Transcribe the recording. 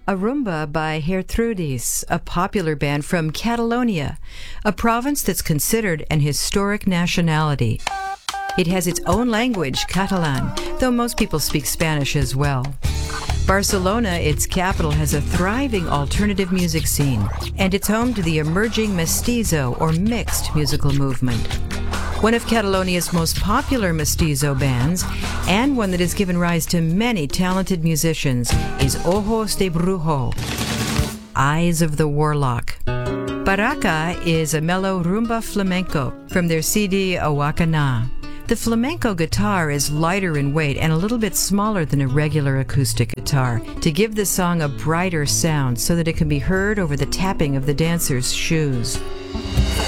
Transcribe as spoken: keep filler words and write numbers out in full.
A Rumba by Gertrudis, a popular band from Catalonia, a province that's considered an historic nationality. It has its own language, Catalan, though most people speak Spanish as well. Barcelona, its capital, has a thriving alternative music scene, and it's home to the emerging mestizo or mixed musical movement. One of Catalonia's most popular mestizo bands, and one that has given rise to many talented musicians, is Ojos de Brujo, Eyes of the Warlock. Baraka is a mellow rumba flamenco from their C D Awakana. The flamenco guitar is lighter in weight and a little bit smaller than a regular acoustic guitar to give the song a brighter sound so that it can be heard over the tapping of the dancers' shoes.